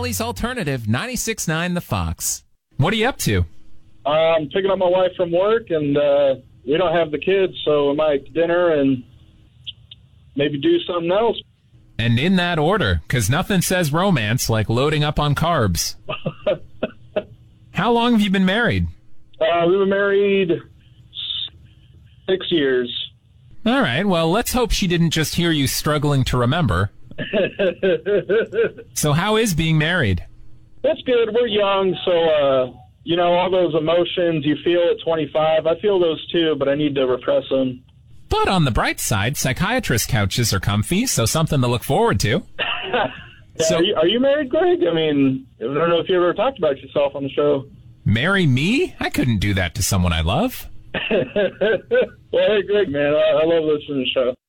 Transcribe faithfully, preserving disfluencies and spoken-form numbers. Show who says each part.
Speaker 1: Valley's Alternative, ninety-six point nine The Fox. What are you up to?
Speaker 2: I'm picking up my wife from work, and uh, we don't have the kids, so we might dinner and maybe do something else.
Speaker 1: And in that order, because nothing says romance like loading up on carbs. How long have you been married?
Speaker 2: Uh, we were married six years.
Speaker 1: All right, well, let's hope she didn't just hear you struggling to remember. So how is being married?
Speaker 2: That's good. We're young, so, uh, you know, all those emotions you feel at twenty-five, I feel those too, but I need to repress them.
Speaker 1: But on the bright side, psychiatrist couches are comfy, so something to look forward to.
Speaker 2: Yeah,
Speaker 1: So-
Speaker 2: are, you, are you married, Greg? I mean, I don't know if you ever talked about yourself on the show.
Speaker 1: Marry me? I couldn't do that to someone I love.
Speaker 2: Well, hey, Greg, man, I, I love listening to the show.